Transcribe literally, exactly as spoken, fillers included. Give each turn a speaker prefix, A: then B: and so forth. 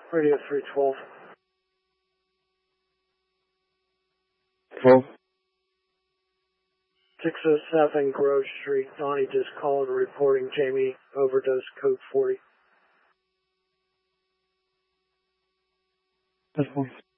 A: Radio three twelve.
B: twelve.
A: six oh seven Grove Street. Donnie just called reporting Jamie overdose code forty.
B: That's fine.